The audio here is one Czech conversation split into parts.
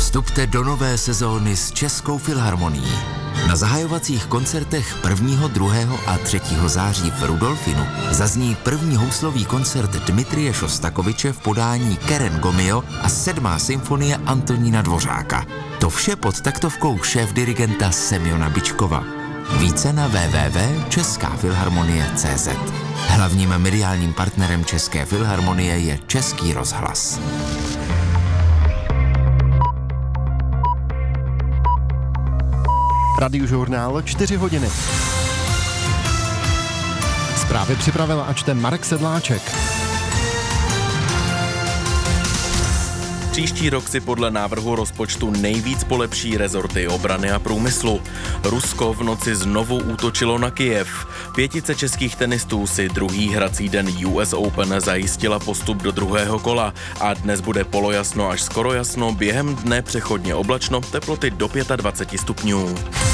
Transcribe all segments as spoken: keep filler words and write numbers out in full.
Vstupte do nové sezóny s Českou filharmonií. Na zahajovacích koncertech prvního, druhého a třetího září v Rudolfinu zazní první houslový koncert Dmitrije Šostakoviče v podání Keren Gomio a sedmá symfonie Antonína Dvořáka. To vše pod taktovkou šéfdirigenta Semjona Bičkova. Více na w w w tečka česká filharmonie tečka cé zet. Hlavním mediálním partnerem České filharmonie je Český rozhlas. Radiožurnál čtyři hodiny. Zprávy připravil a čte Marek Sedláček. Příští rok si podle návrhu rozpočtu nejvíc polepší rezorty obrany a průmyslu. Rusko v noci znovu útočilo na Kyjev. Pětice českých tenistů si druhý hrací den U S Open zajistila postup do druhého kola a dnes bude polojasno až skoro jasno, během dne přechodně oblačno, teploty do dvacet pět stupňů.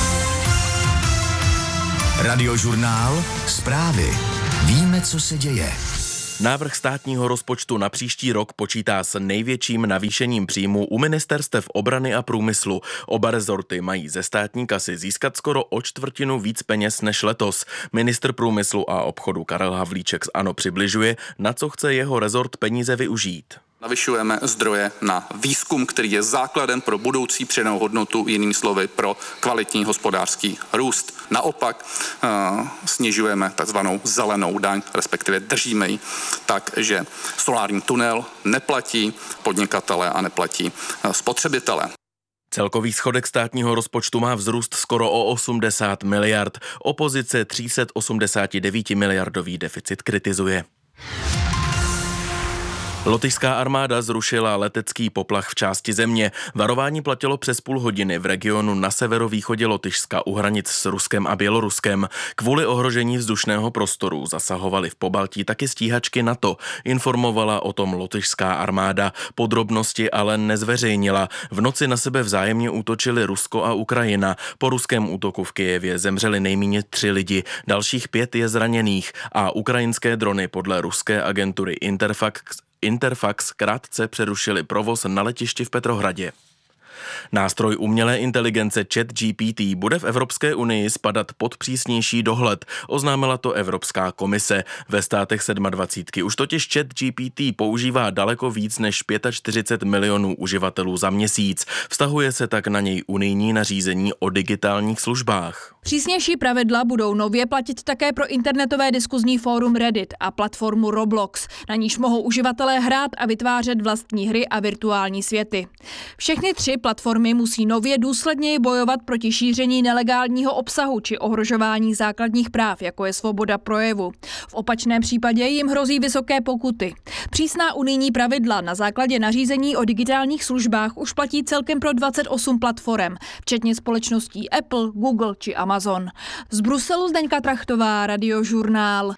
Radiožurnál, zprávy. Víme, co se děje. Návrh státního rozpočtu na příští rok počítá s největším navýšením příjmů u ministerstev obrany a průmyslu. Oba rezorty mají ze státní kasy získat skoro o čtvrtinu víc peněz než letos. Ministr průmyslu a obchodu Karel Havlíček z ANO přibližuje, na co chce jeho rezort peníze využít. Navyšujeme zdroje na výzkum, který je základem pro budoucí přidanou hodnotu, jinými slovy pro kvalitní hospodářský růst. Naopak uh, snižujeme takzvanou zelenou daň, respektive držíme ji tak, že solární tunel neplatí podnikatele a neplatí uh, spotřebitele. Celkový schodek státního rozpočtu má vzrůst skoro o osmdesát miliard. Opozice tři sta osmdesát devět miliardový deficit kritizuje. Lotyšská armáda zrušila letecký poplach v části země. Varování platilo přes půl hodiny v regionu na severovýchodě Lotyšska u hranic s Ruskem a Běloruskem. Kvůli ohrožení vzdušného prostoru zasahovaly v Pobaltí taky stíhačky NATO. Informovala o tom lotyšská armáda. Podrobnosti ale nezveřejnila. V noci na sebe vzájemně útočili Rusko a Ukrajina. Po ruském útoku v Kyjevě zemřeli nejméně tři lidi. Dalších pět je zraněných a ukrajinské drony podle ruské agentury Interfax Interfax krátce přerušili provoz na letišti v Petrohradě. Nástroj umělé inteligence ChatGPT bude v Evropské unii spadat pod přísnější dohled, oznámila to Evropská komise. Ve státech dvacet sedm už totiž ChatGPT používá daleko víc než čtyřicet pět milionů uživatelů za měsíc. Vztahuje se tak na něj unijní nařízení o digitálních službách. Přísnější pravidla budou nově platit také pro internetové diskuzní fórum Reddit a platformu Roblox, na níž mohou uživatelé hrát a vytvářet vlastní hry a virtuální světy. Všechny tři platformy musí nově důsledněji bojovat proti šíření nelegálního obsahu či ohrožování základních práv, jako je svoboda projevu. V opačném případě jim hrozí vysoké pokuty. Přísná unijní pravidla na základě nařízení o digitálních službách už platí celkem pro dvacet osm platform, včetně společností Apple, Google či Amazon. Z Bruselu Zdeňka Trachtová, Radiožurnál.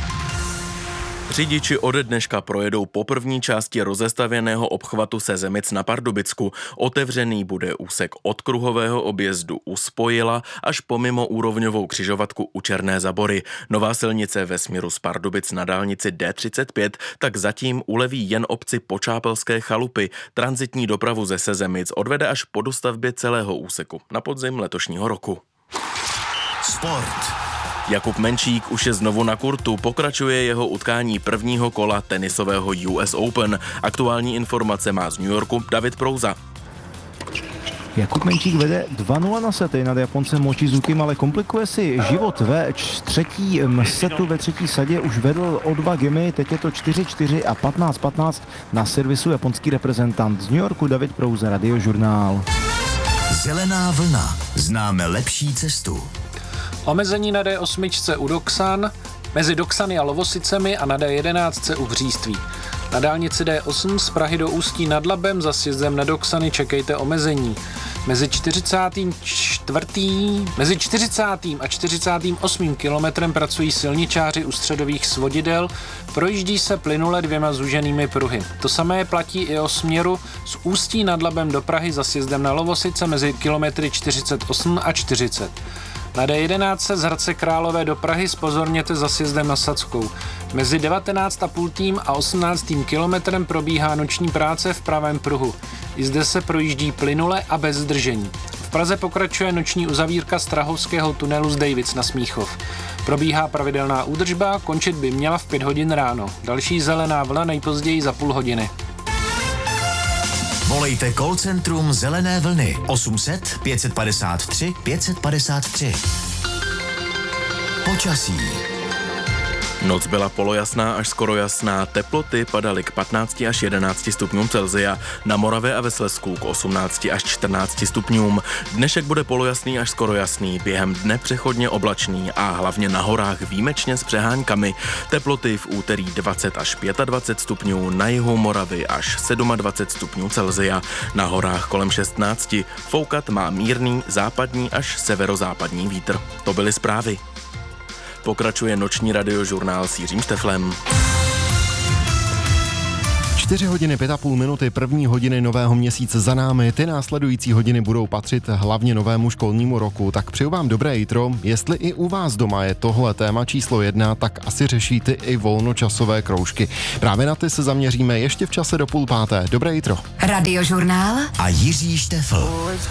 Řidiči ode dneška projedou po první části rozestavěného obchvatu Sezemic na Pardubicku. Otevřený bude úsek od kruhového objezdu u Spojila až po mimoúrovňovou křižovatku u Černé Zabory. Nová silnice ve směru z Pardubic na dálnici D třicet pět tak zatím uleví jen obci Počápelské Chalupy. Tranzitní dopravu ze Sezemic odvede až po dostavbě celého úseku na podzim letošního roku. Sport. Jakub Menšík už je znovu na kurtu, pokračuje jeho utkání prvního kola tenisového U S Open. Aktuální informace má z New Yorku David Prouza. Jakub Menšík vede dva nula na sety nad Japoncem Mochizukim, ale komplikuje si život ve třetím setu. Ve třetí sadě už vedl o dva gemy, teď je to čtyři čtyři a patnáct patnáct na servisu japonský reprezentant. Z New Yorku David Prouza, Radiožurnál. Zelená vlna. Známe lepší cestu. Omezení na D osm u Doksan, mezi Doksany a Lovosicemi a na D jedenáct u Bříství. Na dálnici D osm z Prahy do Ústí nad Labem za sjezdem na Doksany čekejte omezení. Mezi čtyřicátým čtvrtým Mezi čtyřicátým a čtyřicátým osmým kilometrem pracují silničáři u středových svodidel, projíždí se plynule dvěma zúženými pruhy. To samé platí i o směru z Ústí nad Labem do Prahy za sjezdem na Lovosice mezi kilometry čtyřicet osm a čtyřicet. Na D jedenáct z Hradce Králové do Prahy zpozorněte za sjezdem na Sadskou. Mezi devatenáct a půl a osmnáctým kilometrem probíhá noční práce v pravém pruhu. I zde se projíždí plynule a bez zdržení. V Praze pokračuje noční uzavírka Strahovského tunelu z Dejvic na Smíchov. Probíhá pravidelná údržba, končit by měla v pět hodin ráno. Další zelená vlna nejpozději za půl hodiny. Volejte call centrum Zelené vlny osm set pět padesát tři pět padesát tři. Počasí. Noc byla polojasná až skoro jasná, teploty padaly k patnácti až jedenácti stupňům Celsia, na Moravě a ve Slezsku k osmnácti až čtrnácti stupňům. Dnešek bude polojasný až skoro jasný, během dne přechodně oblačný a hlavně na horách výjimečně s přeháňkami. Teploty v úterý dvacet až dvacet pět stupňů, na jihu Moravy až dvacet sedm stupňů Celsia, na horách kolem šestnácti. Foukat má mírný západní až severozápadní vítr. To byly zprávy. Pokračuje noční radiožurnál s Jiřím Šteflem. čtyři hodiny pět a půl minuty, první hodiny nového měsíce za námi. Ty následující hodiny budou patřit hlavně novému školnímu roku. Tak přeju vám dobré jitro. Jestli i u vás doma je tohle téma číslo jedna, tak asi řešíte i volnočasové kroužky. Právě na ty se zaměříme ještě v čase do půl páté. Dobré jitro. Radiožurnál a Jiří Štefl.